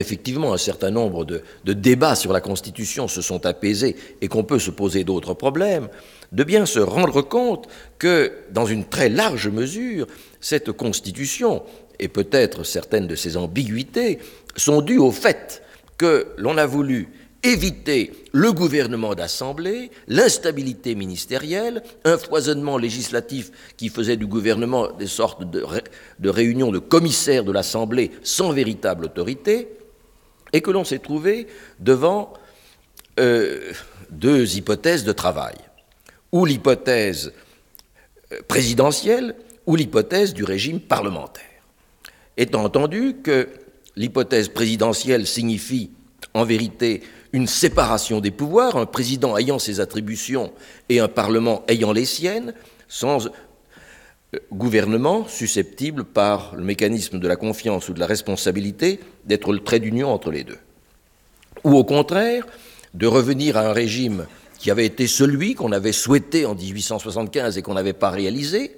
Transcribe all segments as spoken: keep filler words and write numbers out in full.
effectivement, un certain nombre de, de débats sur la Constitution se sont apaisés et qu'on peut se poser d'autres problèmes, de bien se rendre compte que, dans une très large mesure, cette Constitution, et peut-être certaines de ses ambiguïtés, sont dues au fait que l'on a voulu éviter le gouvernement d'assemblée, l'instabilité ministérielle, un foisonnement législatif qui faisait du gouvernement des sortes de, ré, de réunions de commissaires de l'Assemblée sans véritable autorité, et que l'on s'est trouvé devant euh, deux hypothèses de travail, ou l'hypothèse présidentielle, ou l'hypothèse du régime parlementaire. Étant entendu que l'hypothèse présidentielle signifie en vérité une séparation des pouvoirs, un président ayant ses attributions et un parlement ayant les siennes, sans gouvernement susceptible par le mécanisme de la confiance ou de la responsabilité d'être le trait d'union entre les deux. Ou au contraire, de revenir à un régime qui avait été celui qu'on avait souhaité en dix-huit cent soixante-quinze et qu'on n'avait pas réalisé,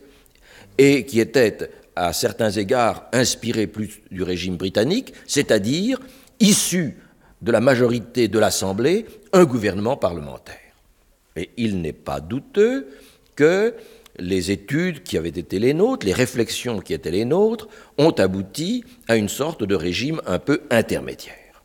et qui était à certains égards inspiré plus du régime britannique, c'est-à-dire issu de la majorité de l'Assemblée, un gouvernement parlementaire. Et il n'est pas douteux que les études qui avaient été les nôtres, les réflexions qui étaient les nôtres, ont abouti à une sorte de régime un peu intermédiaire.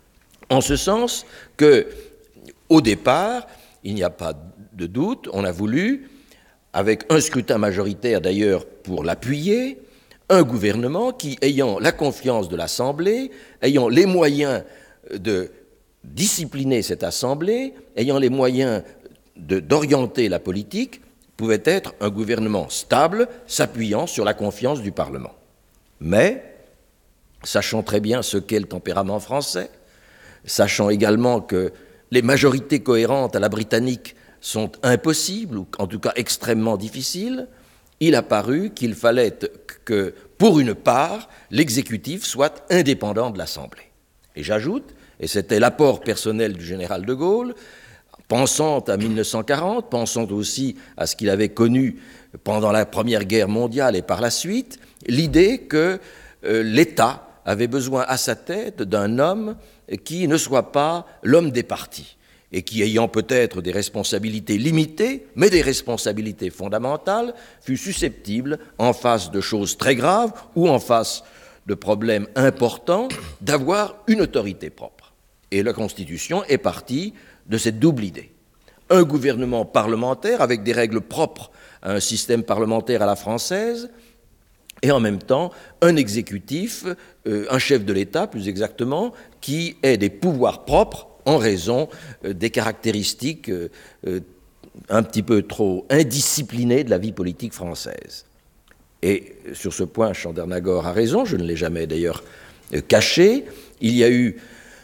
En ce sens que, au départ, il n'y a pas de doute, on a voulu, avec un scrutin majoritaire d'ailleurs pour l'appuyer, un gouvernement qui, ayant la confiance de l'Assemblée, ayant les moyens de discipliner cette Assemblée, ayant les moyens de, d'orienter la politique, pouvait être un gouvernement stable, s'appuyant sur la confiance du Parlement. Mais, sachant très bien ce qu'est le tempérament français, sachant également que les majorités cohérentes à la britannique sont impossibles, ou en tout cas extrêmement difficiles, il a paru qu'il fallait que, pour une part, l'exécutif soit indépendant de l'Assemblée. Et j'ajoute, et c'était l'apport personnel du général de Gaulle, pensant à mille neuf cent quarante, pensant aussi à ce qu'il avait connu pendant la Première Guerre mondiale et par la suite, l'idée que euh, l'État avait besoin à sa tête d'un homme qui ne soit pas l'homme des partis, et qui, ayant peut-être des responsabilités limitées, mais des responsabilités fondamentales, fut susceptible, en face de choses très graves ou en face de problèmes importants, d'avoir une autorité propre. Et la Constitution est partie de cette double idée. Un gouvernement parlementaire avec des règles propres à un système parlementaire à la française, et en même temps un exécutif, euh, un chef de l'État plus exactement, qui ait des pouvoirs propres en raison euh, des caractéristiques euh, euh, un petit peu trop indisciplinées de la vie politique française. Et sur ce point, Chandernagor a raison, je ne l'ai jamais d'ailleurs euh, caché. Il y a eu,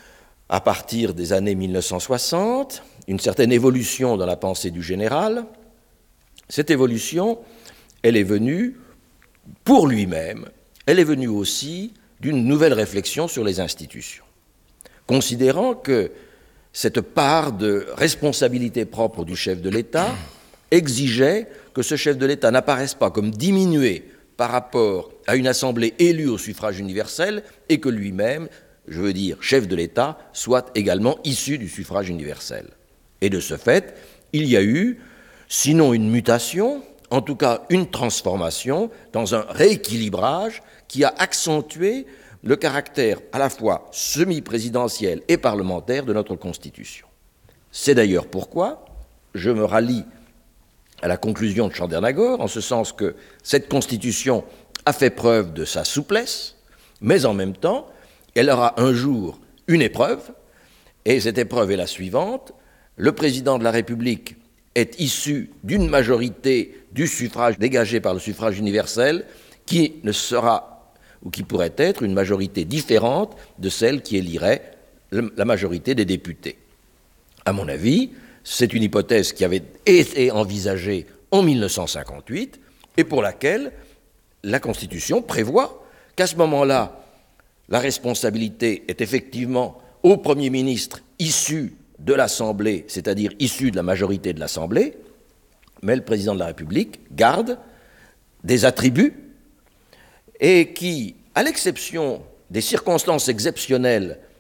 à partir des années mille neuf cent soixante, une certaine évolution dans la pensée du général. Cette évolution, elle est venue pour lui-même, elle est venue aussi d'une nouvelle réflexion sur les institutions, considérant que cette part de responsabilité propre du chef de l'État exigeait que ce chef de l'État n'apparaisse pas comme diminué par rapport à une assemblée élue au suffrage universel et que lui-même, je veux dire chef de l'État, soit également issu du suffrage universel. Et de ce fait, il y a eu, sinon une mutation, en tout cas une transformation dans un rééquilibrage qui a accentué le caractère à la fois semi-présidentiel et parlementaire de notre Constitution. C'est d'ailleurs pourquoi je me rallie à la conclusion de Chandernagor, en ce sens que cette Constitution a fait preuve de sa souplesse, mais en même temps, elle aura un jour une épreuve, et cette épreuve est la suivante. Le président de la République est issu d'une majorité du suffrage dégagé par le suffrage universel qui ne sera ou qui pourrait être une majorité différente de celle qui élirait la majorité des députés. À mon avis, c'est une hypothèse qui avait été envisagée en mille neuf cent cinquante-huit et pour laquelle la Constitution prévoit qu'à ce moment-là, la responsabilité est effectivement au Premier ministre issu de l'Assemblée, c'est-à-dire issu de la majorité de l'Assemblée, mais le président de la République garde des attributs et qui, à l'exception des circonstances exceptionnelles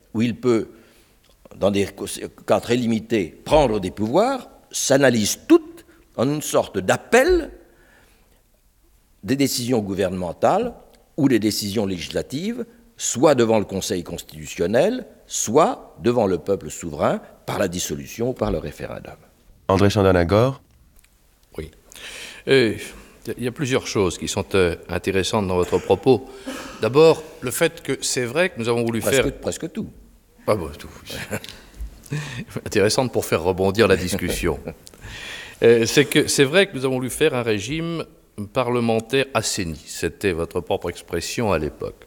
où il peut, dans des cas très limités, prendre des pouvoirs, s'analysent toutes en une sorte d'appel des décisions gouvernementales ou des décisions législatives, soit devant le Conseil constitutionnel, soit devant le peuple souverain, par la dissolution ou par le référendum. André Chandernagor. Oui. Euh, il y a plusieurs choses qui sont euh, intéressantes dans votre propos. D'abord, le fait que c'est vrai que nous avons voulu presque, faire... Presque tout. Ah bon, tout. Intéressante pour faire rebondir la discussion. euh, c'est que c'est vrai que nous avons voulu faire un régime parlementaire assaini. C'était votre propre expression à l'époque.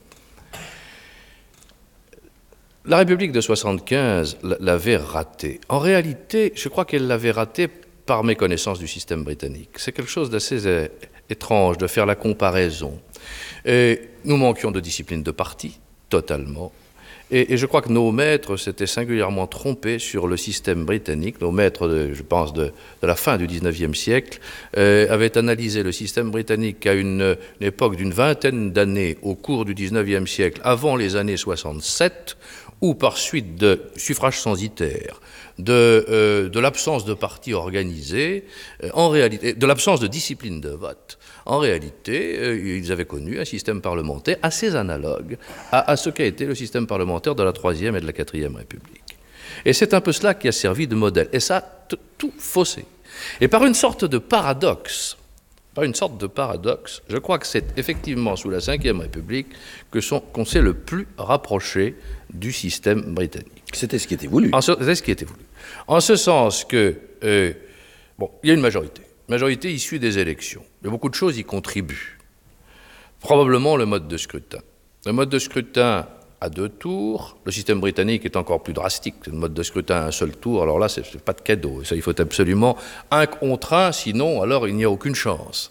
La République de soixante-quinze l'avait raté. En réalité, je crois qu'elle l'avait raté par méconnaissance du système britannique. C'est quelque chose d'assez étrange de faire la comparaison. Et nous manquions de discipline de parti, totalement. Et, et je crois que nos maîtres s'étaient singulièrement trompés sur le système britannique. Nos maîtres, de, je pense, de, de la fin du dix-neuvième siècle, euh, avaient analysé le système britannique à une, une époque d'une vingtaine d'années au cours du dix-neuvième siècle, avant les années soixante-sept, où par suite de suffrage censitaire, de, euh, de l'absence de partis organisés, euh, en réalité, de l'absence de discipline de vote, en réalité, euh, ils avaient connu un système parlementaire assez analogue à, à ce qu'a été le système parlementaire de la Troisième et de la Quatrième République. Et c'est un peu cela qui a servi de modèle. Et ça a tout faussé. Et par une sorte de paradoxe, par une sorte de paradoxe, je crois que c'est effectivement sous la Cinquième République que sont, qu'on s'est le plus rapproché du système britannique. C'était ce qui était voulu. C'était ce qui était voulu. En ce sens que, euh, bon, il y a une majorité, majorité issue des élections. Il y a beaucoup de choses y contribuent. Probablement le mode de scrutin. Le mode de scrutin à deux tours, le système britannique est encore plus drastique. Le mode de scrutin à un seul tour, alors là, c'est, c'est pas de cadeau. Ça, il faut absolument un contre un, sinon, alors il n'y a aucune chance.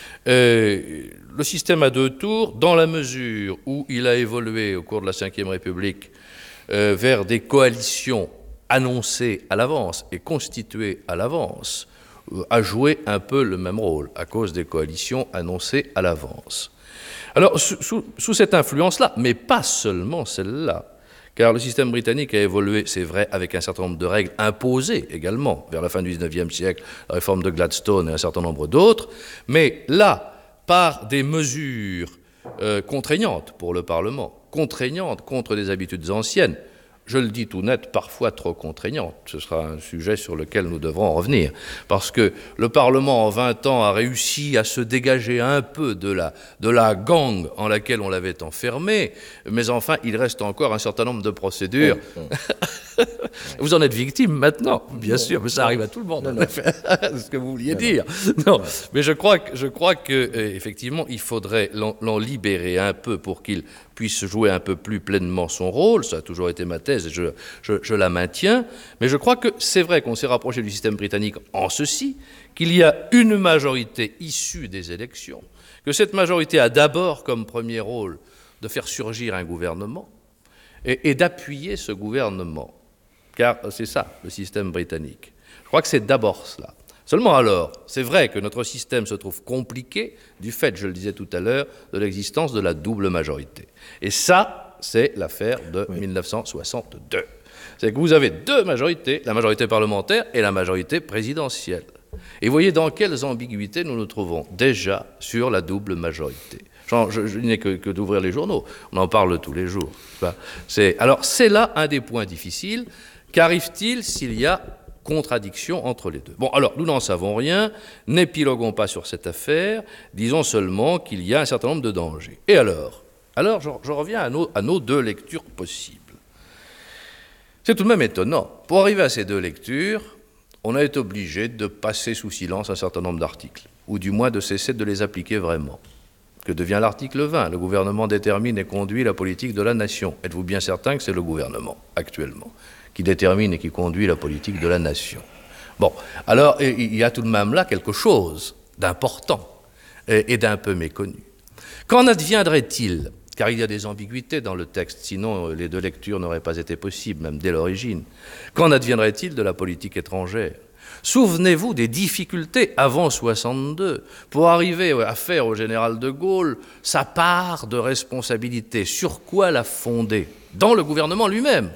Euh, le système à deux tours, dans la mesure où il a évolué au cours de la Cinquième République euh, vers des coalitions annoncées à l'avance et constituées à l'avance, euh, a joué un peu le même rôle à cause des coalitions annoncées à l'avance. Alors, sous, sous, sous cette influence-là, mais pas seulement celle-là, car le système britannique a évolué, c'est vrai, avec un certain nombre de règles imposées également, vers la fin du dix-neuvième siècle, la réforme de Gladstone et un certain nombre d'autres, mais là, par des mesures euh, contraignantes pour le Parlement, contraignantes contre des habitudes anciennes, je le dis tout net, parfois trop contraignantes. Ce sera un sujet sur lequel nous devrons revenir, parce que le Parlement, en vingt ans, a réussi à se dégager un peu de la, de la gangue en laquelle on l'avait enfermé, mais enfin, il reste encore un certain nombre de procédures. Mmh. Vous en êtes victime maintenant, bien non, sûr, mais ça non. arrive à tout le monde. Non, non. C'est ce que vous vouliez non, dire. Non. Non, mais je crois que, je crois que euh, effectivement, il faudrait l'en, l'en libérer un peu pour qu'il puisse jouer un peu plus pleinement son rôle. Ça a toujours été ma thèse et je, je, je la maintiens. Mais je crois que c'est vrai qu'on s'est rapproché du système britannique en ceci, qu'il y a une majorité issue des élections, que cette majorité a d'abord comme premier rôle de faire surgir un gouvernement et, et d'appuyer ce gouvernement. Car c'est ça, le système britannique. Je crois que c'est d'abord cela. Seulement alors, c'est vrai que notre système se trouve compliqué du fait, je le disais tout à l'heure, de l'existence de la double majorité. Et ça, c'est l'affaire de oui. dix-neuf cent soixante-deux. C'est que vous avez deux majorités, la majorité parlementaire et la majorité présidentielle. Et vous voyez dans quelles ambiguïtés nous nous trouvons déjà sur la double majorité. Genre, je, je n'ai que, que d'ouvrir les journaux, on en parle tous les jours. C'est, alors c'est là un des points difficiles. Qu'arrive-t-il s'il y a contradiction entre les deux? Bon, alors, nous n'en savons rien, n'épiloguons pas sur cette affaire, disons seulement qu'il y a un certain nombre de dangers. Et alors Alors, je, je reviens à nos, à nos deux lectures possibles. C'est tout de même étonnant. Pour arriver à ces deux lectures, on a été obligé de passer sous silence un certain nombre d'articles, ou du moins de cesser de les appliquer vraiment. Que devient l'article vingt? Le gouvernement détermine et conduit la politique de la nation. Êtes-vous bien certain que c'est le gouvernement, actuellement, qui détermine et qui conduit la politique de la nation? Bon, alors il y a tout de même là quelque chose d'important et, et d'un peu méconnu. Qu'en adviendrait-il? Car il y a des ambiguïtés dans le texte, sinon les deux lectures n'auraient pas été possibles, même dès l'origine. Qu'en adviendrait-il de la politique étrangère? Souvenez-vous des difficultés avant soixante-deux pour arriver à faire au général de Gaulle sa part de responsabilité. Sur quoi la fonder? Dans le gouvernement lui-même.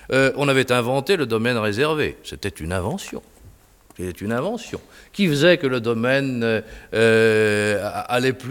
euh, on avait inventé le domaine réservé. C'était une invention. C'était une invention qui faisait que le domaine euh, allait plus